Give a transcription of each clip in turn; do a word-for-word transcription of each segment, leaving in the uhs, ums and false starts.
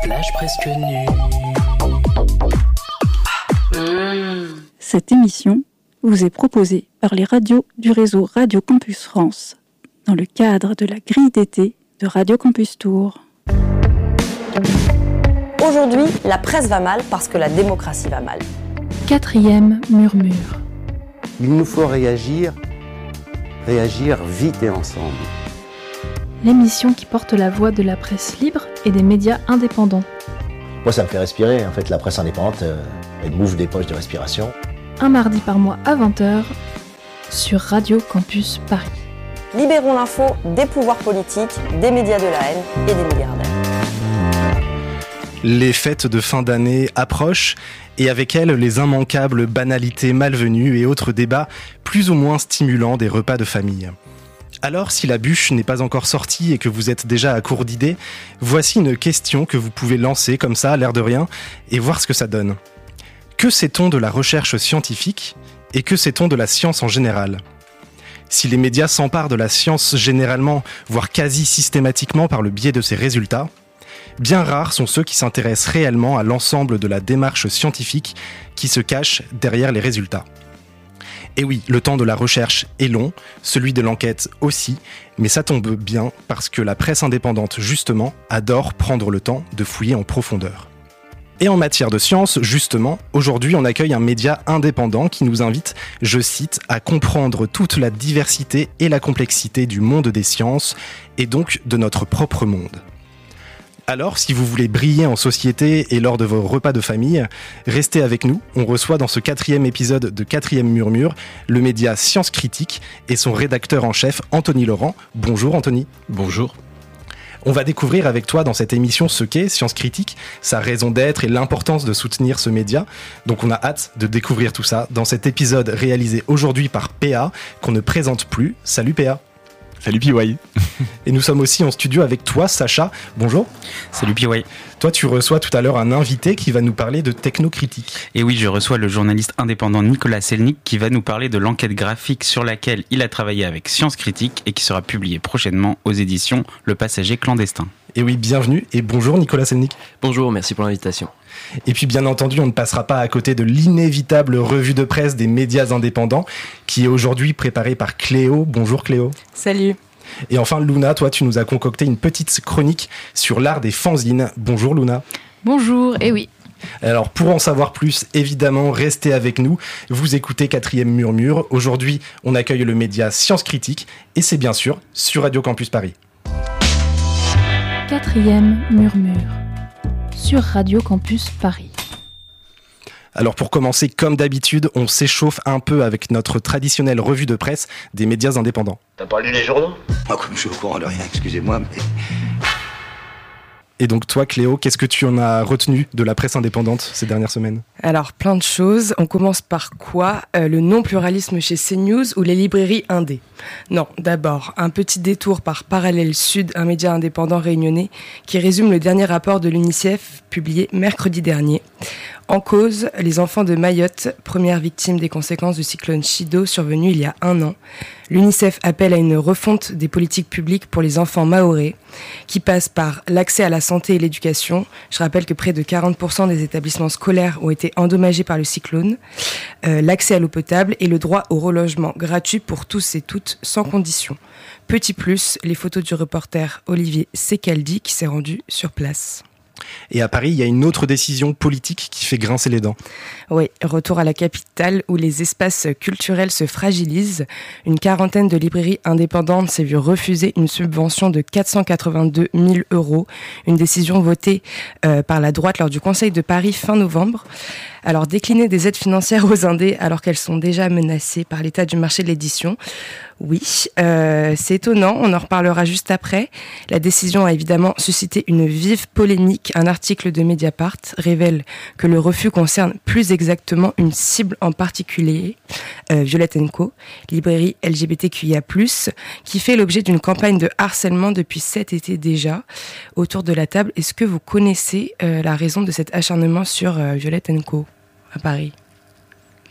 Plage presque nue. Mmh. Cette émission vous est proposée par les radios du réseau Radio Campus France dans le cadre de la grille d'été de Radio Campus Tours. Aujourd'hui, la presse va mal parce que la démocratie va mal. Quatrième murmure. Il nous faut réagir, réagir vite et ensemble. L'émission qui porte la voix de la presse libre et des médias indépendants. Moi, ça me fait respirer. En fait, la presse indépendante, euh, elle m'ouvre des poches de respiration. Un mardi par mois à vingt heures sur Radio Campus Paris. Libérons l'info des pouvoirs politiques, des médias de la haine et des milliardaires. Les fêtes de fin d'année approchent et avec elles les immanquables banalités malvenues et autres débats plus ou moins stimulants des repas de famille. Alors, si la bûche n'est pas encore sortie et que vous êtes déjà à court d'idées, voici une question que vous pouvez lancer comme ça, à l'air de rien, et voir ce que ça donne. Que sait-on de la recherche scientifique et que sait-on de la science en général ? Si les médias s'emparent de la science généralement, voire quasi systématiquement par le biais de ses résultats, bien rares sont ceux qui s'intéressent réellement à l'ensemble de la démarche scientifique qui se cache derrière les résultats. Et oui, le temps de la recherche est long, celui de l'enquête aussi, mais ça tombe bien parce que la presse indépendante, justement, adore prendre le temps de fouiller en profondeur. Et en matière de science, justement, aujourd'hui on accueille un média indépendant qui nous invite, je cite, à comprendre toute la diversité et la complexité du monde des sciences, et donc de notre propre monde. Alors, si vous voulez briller en société et lors de vos repas de famille, restez avec nous. On reçoit dans ce quatrième épisode de Quatrième Murmure le média Science Critique et son rédacteur en chef Anthony Laurent. Bonjour Anthony. Bonjour. On va découvrir avec toi dans cette émission ce qu'est Science Critique, sa raison d'être et l'importance de soutenir ce média. Donc on a hâte de découvrir tout ça dans cet épisode réalisé aujourd'hui par P A, qu'on ne présente plus. Salut P A. Salut P Y. Et nous sommes aussi en studio avec toi, Sacha. Bonjour. Salut P Y. Toi, tu reçois tout à l'heure un invité qui va nous parler de technocritique. Et oui, je reçois le journaliste indépendant Nicolas Selnick qui va nous parler de l'enquête graphique sur laquelle il a travaillé avec Science Critique et qui sera publiée prochainement aux éditions Le Passager Clandestin. Et oui, bienvenue et bonjour Nicolas Selnick. Bonjour, merci pour l'invitation. Et puis bien entendu, on ne passera pas à côté de l'inévitable revue de presse des médias indépendants qui est aujourd'hui préparée par Cléo. Bonjour Cléo. Salut. Et enfin Luna, toi tu nous as concocté une petite chronique sur l'art des fanzines. Bonjour Luna. Bonjour, et oui. Alors pour en savoir plus, évidemment, restez avec nous. Vous écoutez Quatrième Murmure. Aujourd'hui, on accueille le média Science Critique et c'est bien sûr sur Radio Campus Paris. Quatrième Murmure sur Radio Campus Paris. Alors pour commencer, comme d'habitude, on s'échauffe un peu avec notre traditionnelle revue de presse des médias indépendants. T'as pas lu les journaux ? Moi, comme je suis au courant de rien, excusez-moi, mais... Et donc toi, Cléo, qu'est-ce que tu en as retenu de la presse indépendante ces dernières semaines ? Alors, plein de choses. On commence par quoi ? euh, Le non-pluralisme chez CNews ou les librairies indé ? Non, d'abord, un petit détour par Parallèle Sud, un média indépendant réunionnais, qui résume le dernier rapport de l'UNICEF publié mercredi dernier. En cause, les enfants de Mayotte, première victime des conséquences du cyclone Chido survenu il y a un an. L'UNICEF appelle à une refonte des politiques publiques pour les enfants mahorais, qui passe par l'accès à la santé et l'éducation. Je rappelle que près de quarante pour cent des établissements scolaires ont été endommagés par le cyclone, euh, l'accès à l'eau potable et le droit au relogement gratuit pour tous et toutes, sans condition. Petit plus, les photos du reporter Olivier Secaldi qui s'est rendu sur place. Et à Paris, il y a une autre décision politique qui fait grincer les dents. Oui, retour à la capitale où les espaces culturels se fragilisent. Une quarantaine de librairies indépendantes s'est vue refuser une subvention de quatre cent quatre-vingt-deux mille euros. Une décision votée euh, par la droite lors du Conseil de Paris fin novembre. Alors, décliner des aides financières aux indés alors qu'elles sont déjà menacées par l'état du marché de l'édition. Oui, euh, c'est étonnant, on en reparlera juste après. La décision a évidemment suscité une vive polémique. Un article de Mediapart révèle que le refus concerne plus exactement une cible en particulier, euh, Violette and Co, librairie L G B T Q I A plus, qui fait l'objet d'une campagne de harcèlement depuis cet été déjà. Autour de la table, est-ce que vous connaissez euh, la raison de cet acharnement sur euh, Violette and Co à Paris ?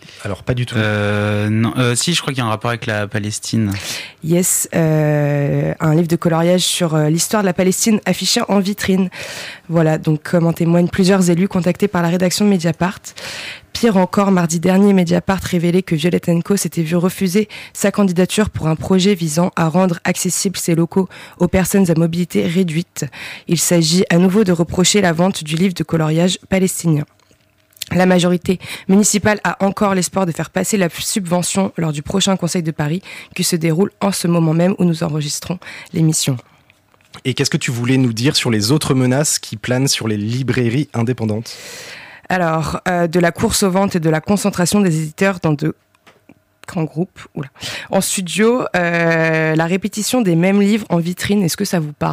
Alors pas du tout. Euh, non, euh, si, je crois qu'il y a un rapport avec la Palestine. Yes, euh, un livre de coloriage sur euh, l'histoire de la Palestine affiché en vitrine. Voilà, donc comme en témoignent plusieurs élus contactés par la rédaction de Mediapart. Pire encore, mardi dernier, Mediapart révélait que Violette and Co s'était vu refuser sa candidature pour un projet visant à rendre accessibles ces locaux aux personnes à mobilité réduite. Il s'agit à nouveau de reprocher la vente du livre de coloriage palestinien. La majorité municipale a encore l'espoir de faire passer la subvention lors du prochain Conseil de Paris qui se déroule en ce moment même où nous enregistrons l'émission. Et qu'est-ce que tu voulais nous dire sur les autres menaces qui planent sur les librairies indépendantes ? Alors, euh, de la course aux ventes et de la concentration des éditeurs dans de grands groupes. Oula. En studio, euh, la répétition des mêmes livres en vitrine, est-ce que ça vous parle ?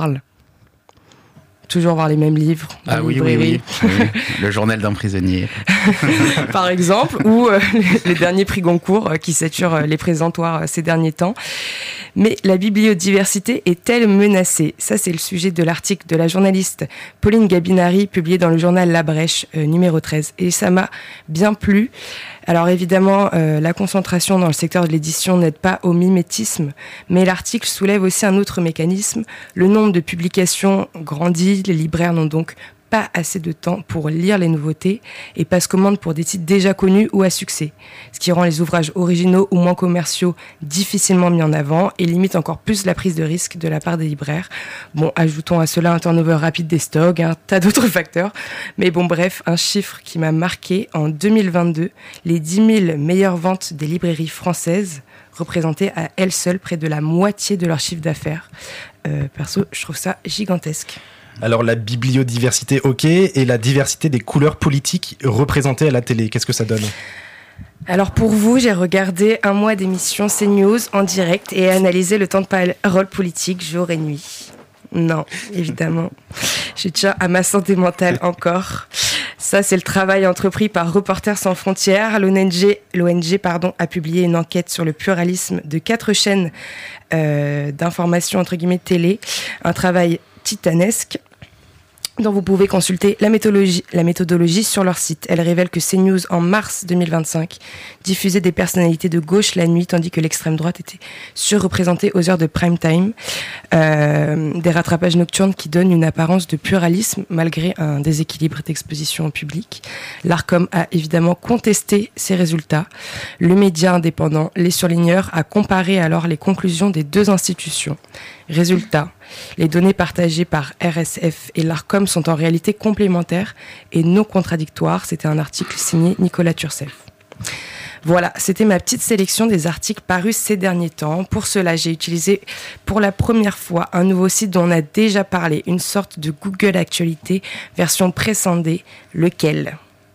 Toujours voir les mêmes livres dans ah les oui, librairies. oui, oui, oui. Le journal d'un prisonnier. Par exemple, ou euh, les, les derniers prix Goncourt euh, qui saturent euh, les présentoirs euh, ces derniers temps. Mais la bibliodiversité est-elle menacée ? Ça, c'est le sujet de l'article de la journaliste Pauline Gabinari, publié dans le journal La Brèche, euh, numéro treize. Et ça m'a bien plu. Alors évidemment, euh, la concentration dans le secteur de l'édition n'aide pas au mimétisme, mais l'article soulève aussi un autre mécanisme. Le nombre de publications grandit, les libraires n'ont donc pas assez de temps pour lire les nouveautés et passent commande pour des titres déjà connus ou à succès, ce qui rend les ouvrages originaux ou moins commerciaux difficilement mis en avant et limite encore plus la prise de risque de la part des libraires. Bon, ajoutons à cela un turnover rapide des stocks, un tas d'autres facteurs, mais bon bref, un chiffre qui m'a marqué en deux mille vingt-deux, les dix mille meilleures ventes des librairies françaises représentaient à elles seules près de la moitié de leur chiffre d'affaires. Euh, perso, je trouve ça gigantesque. Alors la bibliodiversité, ok, et la diversité des couleurs politiques représentées à la télé, qu'est-ce que ça donne ? Alors pour vous, j'ai regardé un mois d'émission CNews en direct et analysé le temps de parole politique jour et nuit. Non, évidemment. Je tiens à ma santé mentale encore. Ça, c'est le travail entrepris par Reporters sans frontières. L'O N G, l'O N G pardon, a publié une enquête sur le pluralisme de quatre chaînes euh, d'information, entre guillemets, télé. Un travail titanesque dont vous pouvez consulter la méthodologie, la méthodologie sur leur site. Elle révèle que CNews, en mars deux mille vingt-cinq, diffusait des personnalités de gauche la nuit, tandis que l'extrême droite était surreprésentée aux heures de prime time. Euh, des rattrapages nocturnes qui donnent une apparence de pluralisme, malgré un déséquilibre d'exposition au public. L'Arcom a évidemment contesté ces résultats. Le média indépendant, Les Surligneurs, a comparé alors les conclusions des deux institutions. Résultat, les données partagées par R S F et l'Arcom sont en réalité complémentaires et non contradictoires. C'était un article signé Nicolas Turcef. Voilà, c'était ma petite sélection des articles parus ces derniers temps. Pour cela, j'ai utilisé pour la première fois un nouveau site dont on a déjà parlé, une sorte de Google Actualité, version pré-scindée. Lequel ?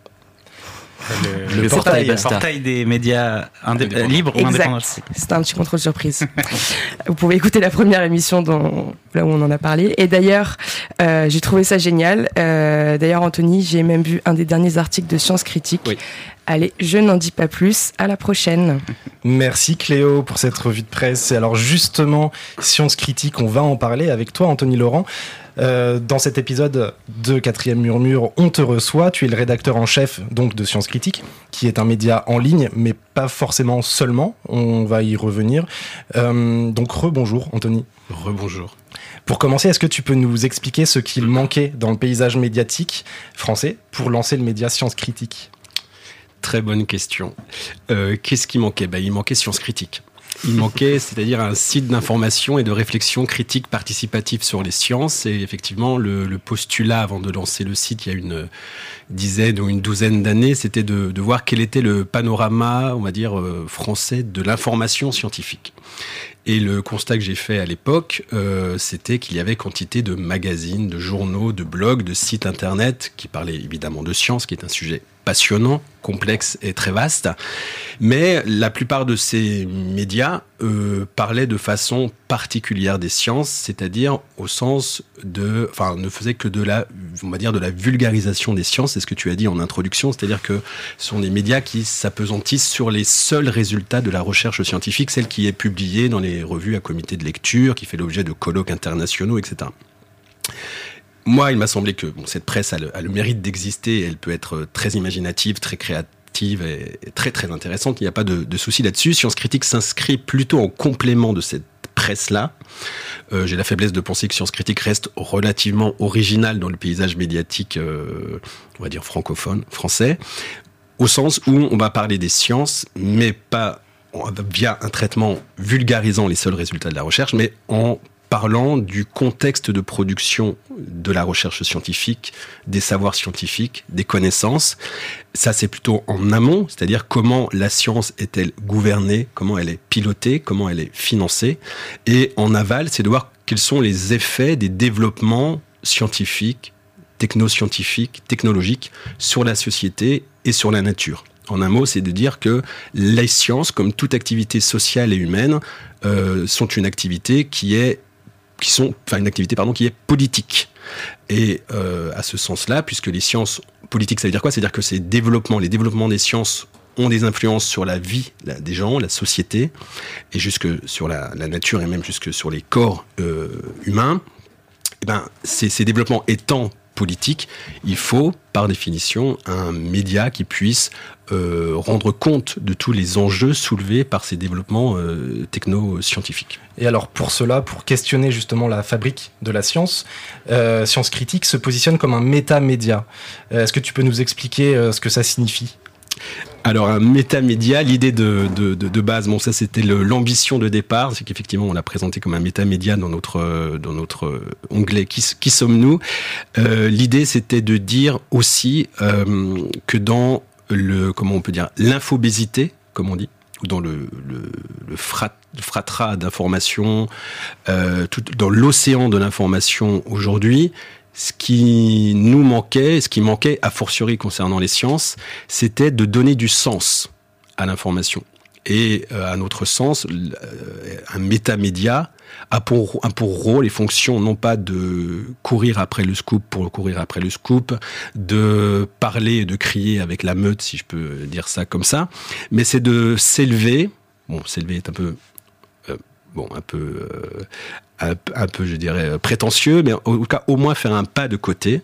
Le, le portail, portail, portail des médias indép- libres ou indépendants. C'était un petit contrôle surprise. Vous pouvez écouter la première émission dont, là où on en a parlé. Et d'ailleurs, euh, j'ai trouvé ça génial. Euh, d'ailleurs, Anthony, j'ai même vu un des derniers articles de Science Critique. Oui. Allez, je n'en dis pas plus. À la prochaine. Merci Cléo pour cette revue de presse. Et alors justement, Science Critique, on va en parler avec toi, Anthony Laurent. Euh, dans cet épisode de Quatrième Murmure, on te reçoit. Tu es le rédacteur en chef donc de Science Critique, qui est un média en ligne, mais pas forcément seulement. On va y revenir. Euh, donc rebonjour Anthony. Rebonjour. Pour commencer, est-ce que tu peux nous expliquer ce qu'il manquait dans le paysage médiatique français pour lancer le média Science Critique ? Très bonne question. Euh, qu'est-ce qui manquait ? bah, Il manquait Science Critique. Il manquait, c'est-à-dire un site d'information et de réflexion critique participative sur les sciences. Et effectivement, le, le postulat avant de lancer le site, il y a une dizaine ou une douzaine d'années, c'était de, de voir quel était le panorama, on va dire, euh, français de l'information scientifique. Et le constat que j'ai fait à l'époque, euh, c'était qu'il y avait quantité de magazines, de journaux, de blogs, de sites internet qui parlaient évidemment de science, qui est un sujet passionnant, complexe et très vaste. Mais la plupart de ces médias euh, parlaient de façon particulière des sciences, c'est-à-dire au sens de, enfin, ne faisaient que de la, on va dire, de la vulgarisation des sciences. C'est ce que tu as dit en introduction, c'est-à-dire que ce sont des médias qui s'apesantissent sur les seuls résultats de la recherche scientifique, celle qui est publiée dans les revues à comité de lecture, qui fait l'objet de colloques internationaux, et cetera. Moi, il m'a semblé que bon, cette presse a le, a le mérite d'exister, elle peut être très imaginative, très créative, perspective est, est très très intéressante, il n'y a pas de, de souci là-dessus. Science Critique s'inscrit plutôt en complément de cette presse-là. Euh, j'ai la faiblesse de penser que Science Critique reste relativement originale dans le paysage médiatique, euh, on va dire francophone, français, au sens où on va parler des sciences, mais pas via un traitement vulgarisant les seuls résultats de la recherche, mais en parlant du contexte de production de la recherche scientifique, des savoirs scientifiques, des connaissances. Ça, c'est plutôt en amont, c'est-à-dire comment la science est-elle gouvernée, comment elle est pilotée, comment elle est financée. Et en aval, c'est de voir quels sont les effets des développements scientifiques, technoscientifiques, technologiques sur la société et sur la nature. En un mot, c'est de dire que les sciences, comme toute activité sociale et humaine, euh, sont une activité qui est qui sont, enfin une activité pardon, qui est politique. Et euh, à ce sens-là, puisque les sciences politiques, ça veut dire quoi ? C'est-à-dire que ces développements, les développements des sciences ont des influences sur la vie la, des gens, la société, et jusque sur la, la nature et même jusque sur les corps euh, humains. Et ben, ces, ces développements étant politique, il faut, par définition, un média qui puisse euh, rendre compte de tous les enjeux soulevés par ces développements euh, techno-scientifiques. Et alors, pour cela, pour questionner justement la fabrique de la science, euh, Science Critique se positionne comme un métamédia. Euh, est-ce que tu peux nous expliquer euh, ce que ça signifie ? Alors, un métamédia, l'idée de, de, de, de base, bon, ça c'était le, l'ambition de départ, c'est qu'effectivement on l'a présenté comme un métamédia dans notre, dans notre onglet Qui, qui sommes-nous ? euh, L'idée c'était de dire aussi euh, que dans le, comment on peut dire, l'infobésité, comme on dit, ou dans le, le, le frat, fratras d'informations, euh, tout, dans l'océan de l'information aujourd'hui, ce qui nous manquait, ce qui manquait a fortiori concernant les sciences, c'était de donner du sens à l'information. Et euh, à notre sens, un métamédia a pour, a pour rôle et fonction non pas de courir après le scoop pour courir après le scoop, de parler et de crier avec la meute, si je peux dire ça comme ça, mais c'est de s'élever, bon, s'élever est un peu... Euh, bon, un peu... Euh, Un, un peu, je dirais, prétentieux, mais en tout cas, au moins faire un pas de côté.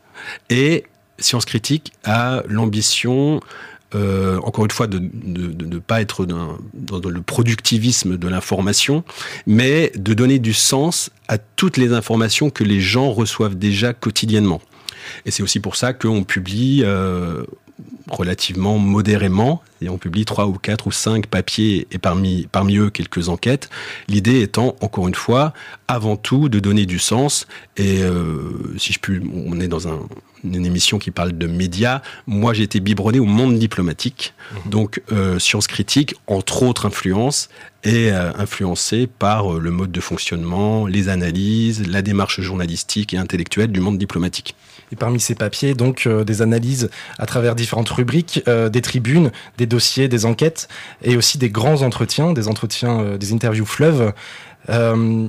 Et Science Critique a l'ambition, euh, encore une fois, de ne pas être dans, dans le productivisme de l'information, mais de donner du sens à toutes les informations que les gens reçoivent déjà quotidiennement. Et c'est aussi pour ça qu'on publie euh, relativement modérément, et on publie trois ou quatre ou cinq papiers et parmi, parmi eux quelques enquêtes. L'idée étant, encore une fois, avant tout de donner du sens. Et euh, si je puis, on est dans un, une émission qui parle de médias. Moi, j'ai été biberonné au monde diplomatique. Mmh. Donc, euh, Science Critique, entre autres influences, est euh, influencée par euh, le mode de fonctionnement, les analyses, la démarche journalistique et intellectuelle du monde diplomatique. Et parmi ces papiers, donc, euh, des analyses à travers différentes rubriques, euh, des tribunes, des dossiers, des enquêtes, et aussi des grands entretiens, des entretiens, euh, des interviews fleuves. Euh,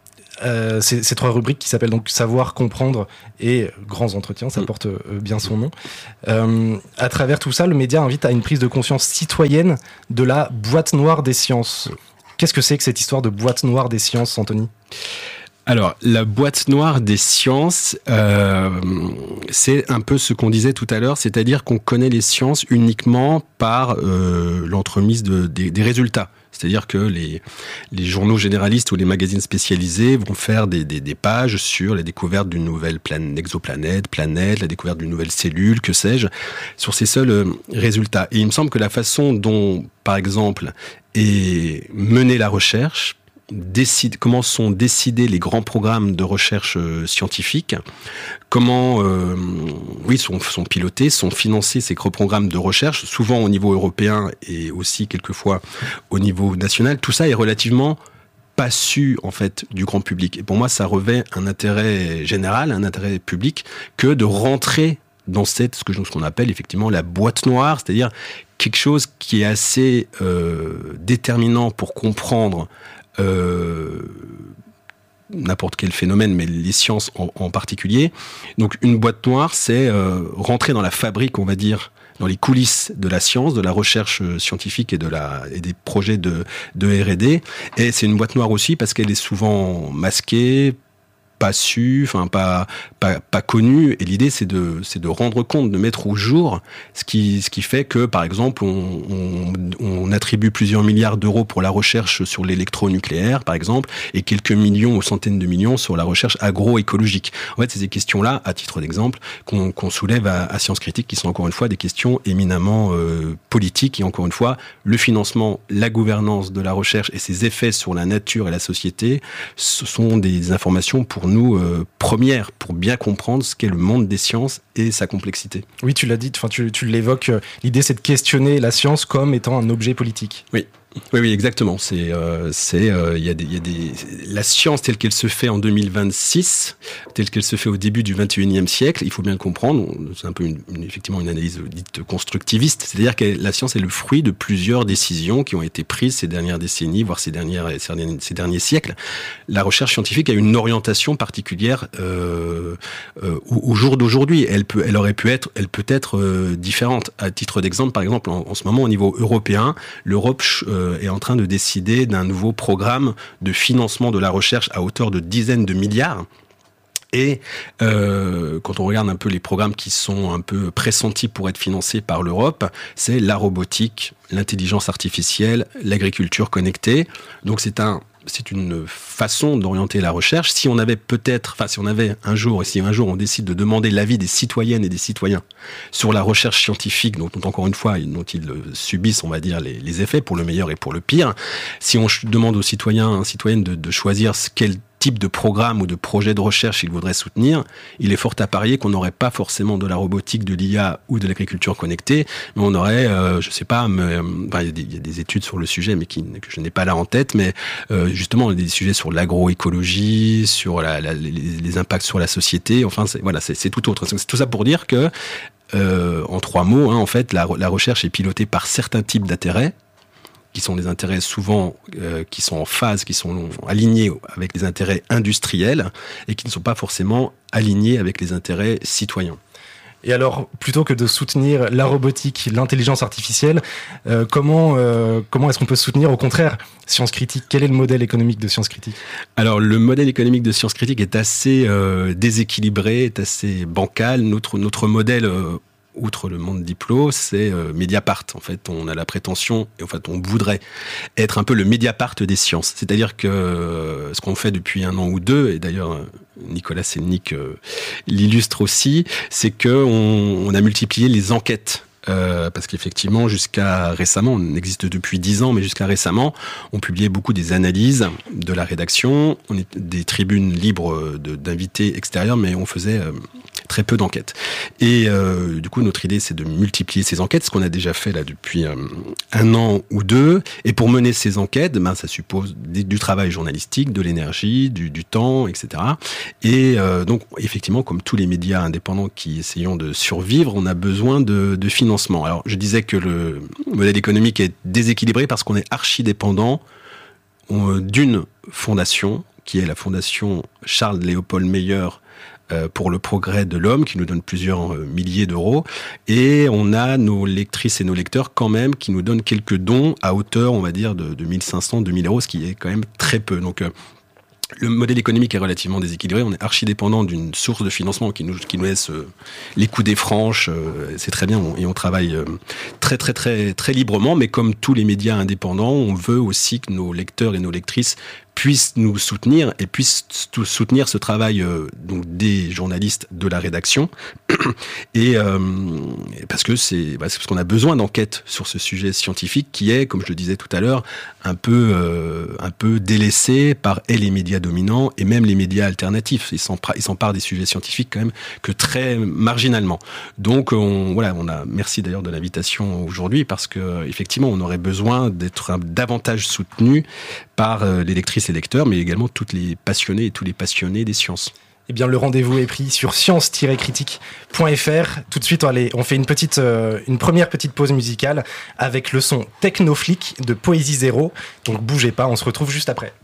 euh, ces, ces trois rubriques qui s'appellent donc Savoir, Comprendre et Grands Entretiens, ça porte euh, bien son nom. Euh, à travers tout ça, le média invite à une prise de conscience citoyenne de la boîte noire des sciences. Qu'est-ce que c'est que cette histoire de boîte noire des sciences, Anthony ? Alors, la boîte noire des sciences, euh, c'est un peu ce qu'on disait tout à l'heure, c'est-à-dire qu'on connaît les sciences uniquement par euh, l'entremise de, des, des résultats. C'est-à-dire que les, les journaux généralistes ou les magazines spécialisés vont faire des, des, des pages sur la découverte d'une nouvelle planète, exoplanète, planète, la découverte d'une nouvelle cellule, que sais-je, sur ces seuls euh, résultats. Et il me semble que la façon dont, par exemple, est menée la recherche, décide, comment sont décidés les grands programmes de recherche euh, scientifique, comment euh, oui, sont, sont pilotés, sont financés ces grands programmes de recherche, souvent au niveau européen et aussi quelquefois au niveau national. Tout ça est relativement pas su en fait du grand public. Et pour moi, ça revêt un intérêt général, un intérêt public, que de rentrer dans cette, ce que ce qu'on appelle effectivement la boîte noire, c'est-à-dire quelque chose qui est assez euh, déterminant pour comprendre Euh, n'importe quel phénomène, mais les sciences en, en particulier. Donc une boîte noire, c'est euh, rentrer dans la fabrique, on va dire, dans les coulisses de la science, de la recherche scientifique et, de la, et des projets de, de R et D. Et c'est une boîte noire aussi parce qu'elle est souvent masquée pas su, enfin pas pas pas connu. Et l'idée c'est de c'est de rendre compte, de mettre au jour ce qui ce qui fait que par exemple on on, on attribue plusieurs milliards d'euros pour la recherche sur l'électronucléaire par exemple et quelques millions ou centaines de millions sur la recherche agroécologique. En fait, c'est ces questions-là, à titre d'exemple, qu'on qu'on soulève à, à Sciences Critiques, qui sont encore une fois des questions éminemment euh, politiques. Et encore une fois, le financement, la gouvernance de la recherche et ses effets sur la nature et la société, ce sont des informations pour nous euh, premières, pour bien comprendre ce qu'est le monde des sciences et sa complexité. Oui, tu l'as dit, enfin tu, tu l'évoques, l'idée c'est de questionner la science comme étant un objet politique. Oui. Oui, oui, exactement. C'est, euh, c'est, euh, il y a des, il y a des, la science telle qu'elle se fait en deux mille vingt-six, telle qu'elle se fait au début du vingt et unième siècle, il faut bien le comprendre. C'est un peu une, une, effectivement une analyse dite constructiviste. C'est-à-dire que la science est le fruit de plusieurs décisions qui ont été prises ces dernières décennies, voire ces dernières, ces derniers siècles. La recherche scientifique a une orientation particulière euh, euh, au, au jour d'aujourd'hui. Elle peut, elle aurait pu être, elle peut être euh, différente. À titre d'exemple, par exemple, en, en ce moment au niveau européen, l'Europe euh, est en train de décider d'un nouveau programme de financement de la recherche à hauteur de dizaines de milliards. Et euh, quand on regarde un peu les programmes qui sont un peu pressentis pour être financés par l'Europe, c'est la robotique, l'intelligence artificielle, l'agriculture connectée. Donc c'est un c'est une façon d'orienter la recherche. Si on avait peut-être, enfin si on avait un jour, et si un jour on décide de demander l'avis des citoyennes et des citoyens sur la recherche scientifique, dont, dont encore une fois, dont ils subissent, on va dire, les, les effets pour le meilleur et pour le pire, si on demande aux citoyens, citoyennes de, de choisir quel type de programme ou de projet de recherche il voudrait soutenir, il est fort à parier qu'on n'aurait pas forcément de la robotique, de l'I A ou de l'agriculture connectée, mais on aurait, euh, je sais pas, mais, enfin, il y a des, il y a des études sur le sujet, mais qui, que je n'ai pas là en tête, mais euh, justement des sujets sur l'agroécologie, sur la, la, les, les impacts sur la société. Enfin, c'est, voilà, c'est, c'est tout autre. C'est tout ça pour dire que, euh, en trois mots, hein, en fait, la, la recherche est pilotée par certains types d'intérêts, qui sont des intérêts souvent euh, qui sont en phase, qui sont alignés avec les intérêts industriels et qui ne sont pas forcément alignés avec les intérêts citoyens. Et alors, plutôt que de soutenir la robotique, l'intelligence artificielle, euh, comment, euh, comment est-ce qu'on peut soutenir, au contraire, Sciences Critiques ? Quel est le modèle économique de Sciences Critiques ? Alors, le modèle économique de Sciences Critiques est assez euh, déséquilibré, est assez bancal. Notre, notre modèle... Euh, outre le monde diplo, c'est euh, Mediapart. En fait, on a la prétention, et en fait, on voudrait être un peu le Mediapart des sciences. C'est-à-dire que euh, ce qu'on fait depuis un an ou deux, et d'ailleurs Nicolas Selnick euh, l'illustre aussi, c'est que on, on a multiplié les enquêtes. Euh, parce qu'effectivement, jusqu'à récemment, on existe depuis dix ans, mais jusqu'à récemment, on publiait beaucoup des analyses de la rédaction, on est des tribunes libres de, d'invités extérieurs, mais on faisait euh, très peu d'enquêtes. Et euh, du coup, notre idée, c'est de multiplier ces enquêtes, ce qu'on a déjà fait là depuis euh, un an ou deux. Et pour mener ces enquêtes, ben, ça suppose des, du travail journalistique, de l'énergie, du, du temps, et cetera. Et euh, donc, effectivement, comme tous les médias indépendants qui essayons de survivre, on a besoin de, de financement. Alors, je disais que le modèle économique est déséquilibré parce qu'on est archi-dépendant d'une fondation, qui est la fondation Charles-Léopold Meyer euh, pour le progrès de l'homme, qui nous donne plusieurs euh, milliers d'euros. Et on a nos lectrices et nos lecteurs quand même qui nous donnent quelques dons à hauteur, on va dire, de, de mille cinq cents, deux mille euros, ce qui est quand même très peu. Donc, euh, le modèle économique est relativement déséquilibré. On est archi-dépendant d'une source de financement qui nous, qui nous laisse euh, les coudées franches. Euh, c'est très bien. On, et on travaille euh, très, très, très, très librement. Mais comme tous les médias indépendants, on veut aussi que nos lecteurs et nos lectrices puissent nous soutenir et puissent soutenir ce travail euh, donc des journalistes de la rédaction. Et euh, parce que c'est, bah, c'est parce qu'on a besoin d'enquêtes sur ce sujet scientifique qui est, comme je le disais tout à l'heure, un peu, euh, un peu délaissé par et les médias dominants et même les médias alternatifs. Ils s'emparent, ils s'emparent des sujets scientifiques quand même que très marginalement. Donc on, voilà, on a merci d'ailleurs de l'invitation aujourd'hui parce que effectivement on aurait besoin d'être davantage soutenu par euh, les lectrices et lecteurs, mais également toutes les passionnés et tous les passionnés des sciences. Eh bien, le rendez-vous est pris sur science tiret critique point f r. Tout de suite, allez, on fait une petite, euh, une première petite pause musicale avec le son Technoflick de Poésie Zéro. Donc, bougez pas, on se retrouve juste après.